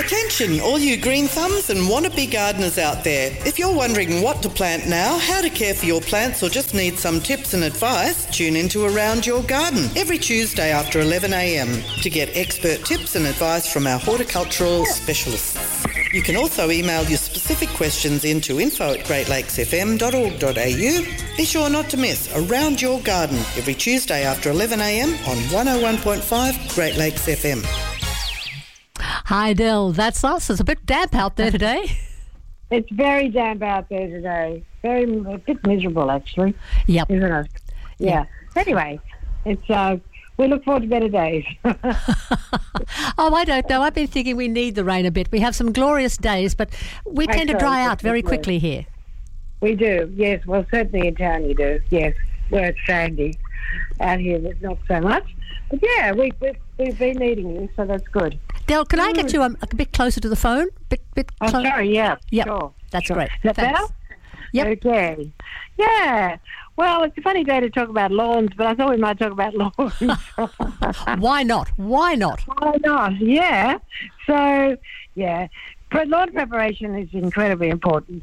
Attention, all you green thumbs and wannabe gardeners out there. If you're wondering what to plant now, how to care for your plants, or just need some tips and advice, tune into Around Your Garden every Tuesday after 11 a.m. to get expert tips and advice from our horticultural specialists. You can also email your specific questions into info@greatlakesfm.org.au. Be sure not to miss Around Your Garden every Tuesday after 11 a.m. on 101.5 Great Lakes FM. Hi, Del. That's us. It's a bit damp out there today. It's very damp out there today. A bit miserable, actually. Yep. Isn't it? Yeah. Anyway, it's we look forward to better days. Oh, I don't know. I've been thinking we need the rain a bit. We have some glorious days, but we tend to dry out very quickly here. We do, yes. Well, certainly in town you do, yes. Where it's sandy. Out here, there's not so much. But yeah, we've been needing you, so that's good. Del, can I get you a bit closer to the phone? Oh, sorry, yeah. Yep. Sure. That's great. Is that better? Yep. Okay. Yeah. Well, it's a funny day to talk about lawns, but I thought we might talk about lawns. Why not? Why not? Why not? Yeah. So, yeah. Lawn preparation is incredibly important.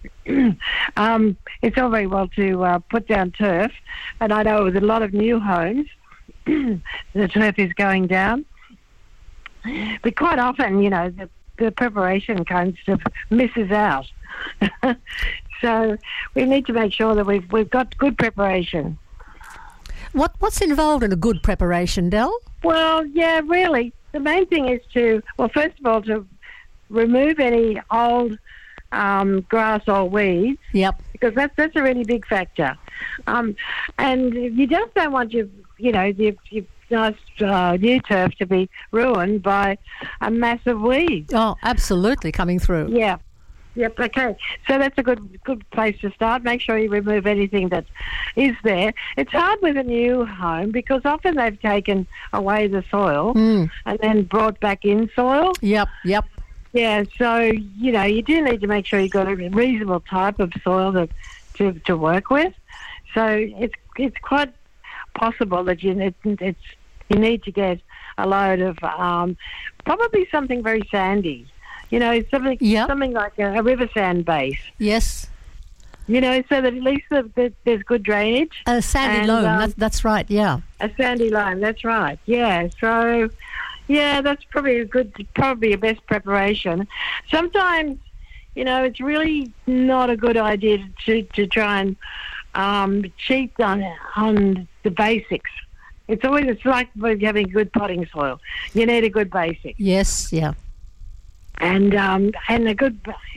It's all very well to put down turf, and I know with a lot of new homes, the turf is going down. But quite often, the preparation kind of misses out. So we need to make sure that we've got good preparation. What's involved in a good preparation, Del? Well, yeah, really. The main thing is first of all, to remove any old grass or weeds. Yep. Because that's a really big factor. And you just don't want your nice new turf to be ruined by a massive weed. Oh, absolutely, coming through. Yeah. Yep, okay. So that's a good place to start. Make sure you remove anything that is there. It's hard with a new home because often they've taken away the soil and then brought back in soil. Yep. Yeah, so, you do need to make sure you've got a reasonable type of soil to work with. So it's quite possible that you need to get a load of probably something very sandy. Something like a river sand base. Yes. So that at least there's good drainage. A sandy loam, that's right, yeah. A sandy loam, that's right, yeah. So, yeah, that's probably a best preparation. Sometimes, it's really not a good idea to try and cheat on the basics. It's like having good potting soil. You need a good basic. Yes, yeah. And a good,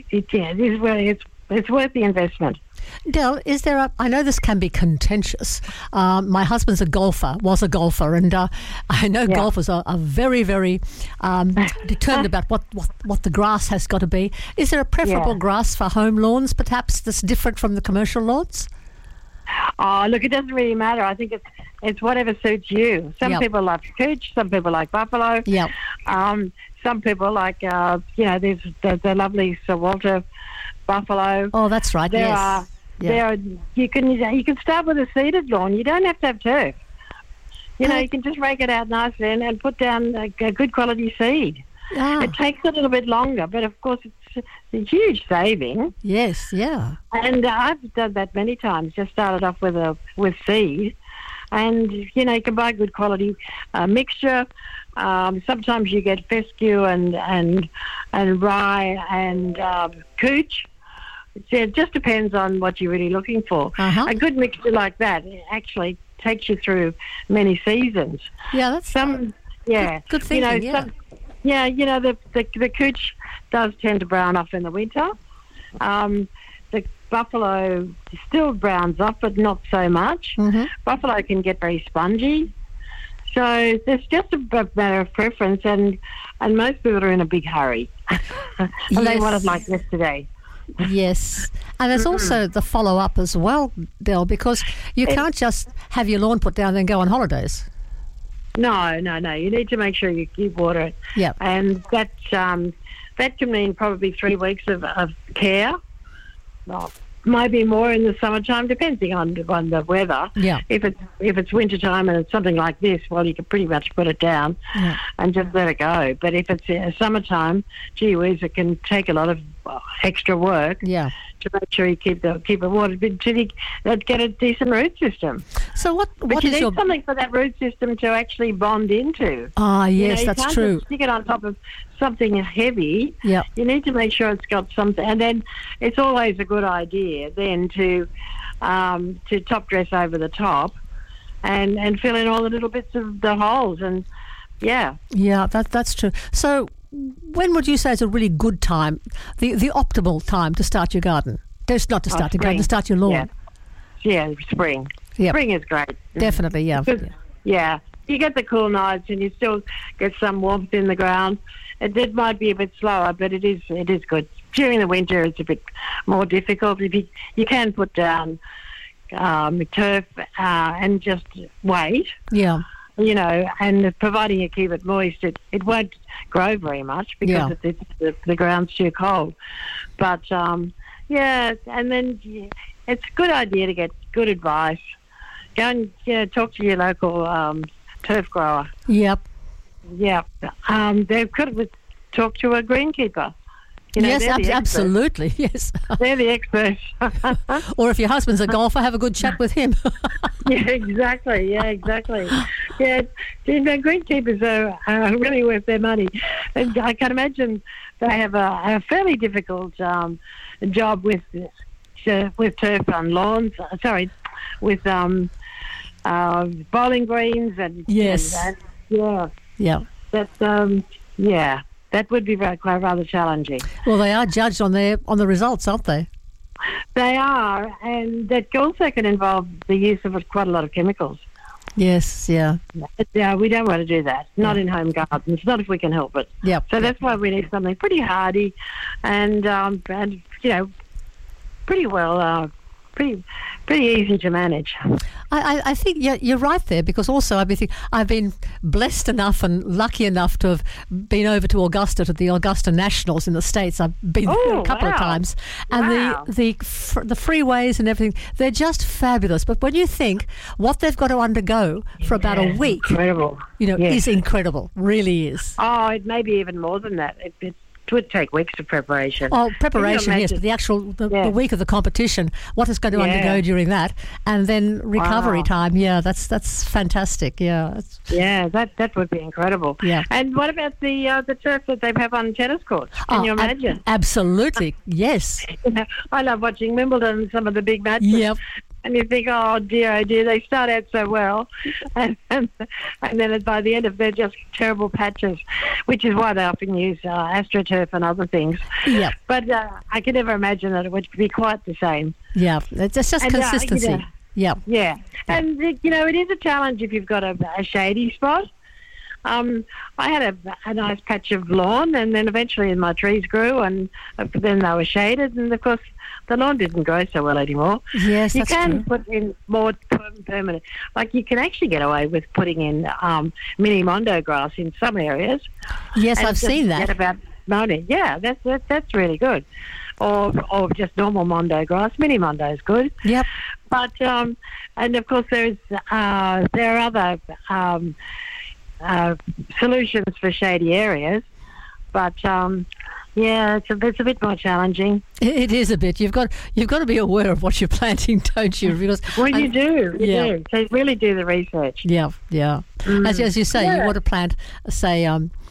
it's worth the investment. Del, I know this can be contentious. My husband's was a golfer, and I know golfers are very, very determined about what the grass has got to be. Is there a preferable grass for home lawns, perhaps, that's different from the commercial lawns? Oh, look, it doesn't really matter. I think it's whatever suits you. Some people like cooch, some people like buffalo. Yep. Some people like, there's the lovely Sir Walter buffalo. Oh, that's right. You can start with a seeded lawn. You don't have to have turf. You can just rake it out nicely and put down a good quality seed. Ah. It takes a little bit longer, but of course it's a huge saving. Yes, yeah. And I've done that many times. Just started off with seed, and you can buy good quality mixture. Sometimes you get fescue and rye and cooch. It just depends on what you're really looking for. Uh-huh. A good mixture like that actually takes you through many seasons. Yeah, that's good thinking. The cooch does tend to brown off in the winter. The buffalo still browns off, but not so much. Mm-hmm. Buffalo can get very spongy. So it's just a matter of preference, and most people are in a big hurry. And they want it like yesterday. Yes. And there's also the follow-up as well, Del, because you can't just have your lawn put down and then go on holidays. No. You need to make sure you water it. Yeah. And that can mean probably 3 weeks of care. Well, might be more in the summertime, depending on the weather. Yeah. If it's wintertime and it's something like this, well, you can pretty much put it down and just let it go. But if it's summertime, gee whiz, it can take a lot of extra work. Yeah. To make sure you keep it watered to get a decent root system. So what you is need your... something for that root system to actually bond into. Ah, yes, you that's can't true. Just stick it on top of something heavy. Yeah. You need to make sure it's got something, and then it's always a good idea then to top dress over the top, and fill in all the little bits of the holes, and yeah. Yeah, that's true. So, when would you say is a really good time, the optimal time to start your garden? Just not to start your garden, to start your lawn. Yeah, spring. Yep. Spring is great. Definitely, yeah. Yeah. You get the cool nights and you still get some warmth in the ground. It might be a bit slower, but it is good. During the winter, it's a bit more difficult. If you can put down turf and just wait. Yeah. And providing you keep it moist, it won't grow very much because the ground's too cold. But, and then it's a good idea to get good advice. Go and talk to your local turf grower. Yep. Yeah. They could talk to a greenkeeper. Yes, absolutely. Yes. They're the experts. Or if your husband's a golfer, have a good chat with him. Yeah, exactly. Yeah, greenkeepers are really worth their money. And I can imagine they have a fairly difficult job with turf on lawns. With bowling greens and yes, that would be rather challenging. Well, they are judged on the results, aren't they? They are, and that also can involve the use of quite a lot of chemicals. Yes, yeah. Yeah, we don't want to do that. Not in home gardens, not if we can help it. Yeah. So that's why we need something pretty hardy, and pretty well. Pretty easy to manage. I think you're right there, because also I've been blessed enough and lucky enough to have been over to Augusta, to the Augusta Nationals in the States. I've been there a couple of times, and the freeways and everything, they're just fabulous. But when you think what they've got to undergo for about a week, incredible. Is incredible. Really is. Oh, it may be even more than that. It would take weeks of preparation. Oh, preparation, yes, but the week of the competition, what is going to undergo during that, and then recovery time. Yeah, that's fantastic. Yeah, that would be incredible. Yeah. And what about the turf that they have on tennis courts? Can you imagine? Absolutely, yes. I love watching Wimbledon and some of the big matches. Yep. And you think, oh dear, they start out so well, and then by the end they're just terrible patches, which is why they often use AstroTurf and other things. Yeah. But I can never imagine that it would be quite the same. Yeah, it's just consistency. Yeah. Yeah, and it is a challenge if you've got a shady spot. I had a nice patch of lawn, and then eventually my trees grew, and then they were shaded, and of course the lawn didn't grow so well anymore. Yes, that's true. You can put in more permanent, like you can actually get away with putting in mini mondo grass in some areas. Yes, I've seen that. About molding. Yeah, that's really good. Or just normal mondo grass. Mini mondo is good. Yep. But and of course there are other solutions for shady areas, but it's a bit more challenging. It is a bit. You've got to be aware of what you're planting, don't you? Because you do. So you really do the research. Yeah. As you say, you want to plant, say,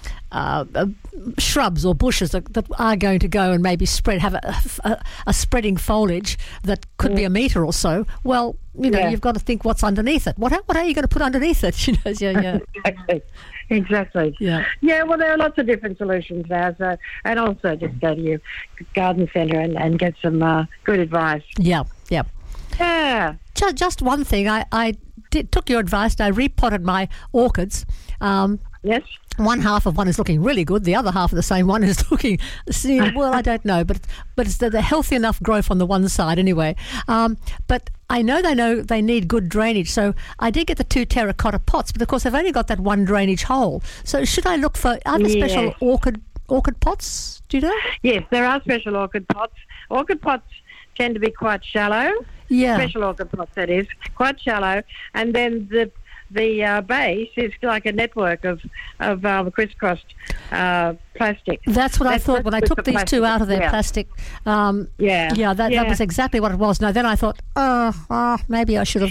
shrubs or bushes that are going to go and maybe have a spreading foliage that could be a metre or so. Well, you've got to think what's underneath it. What are you going to put underneath it? Yeah. Exactly. Yeah. Yeah. Well, there are lots of different solutions now. So, and also just go to your garden centre and get some good advice. Yeah. Yeah. Just one thing. I took your advice and I repotted my orchids. Yes. One half of one is looking really good. The other half of the same one is looking, well, I don't know, but it's the healthy enough growth on the one side anyway. But I know they need good drainage, so I did get the 2 terracotta pots, but of course they've only got that one drainage hole. So should I look for other special orchid pots? Do you know? Yes, there are special orchid pots. Orchid pots tend to be quite shallow. Yeah. Special orchid pots, that is, quite shallow, and then the base is like a network of crisscrossed plastic. That's what I thought when I took these two out of their plastic. That was exactly what it was. Now then I thought, maybe I should have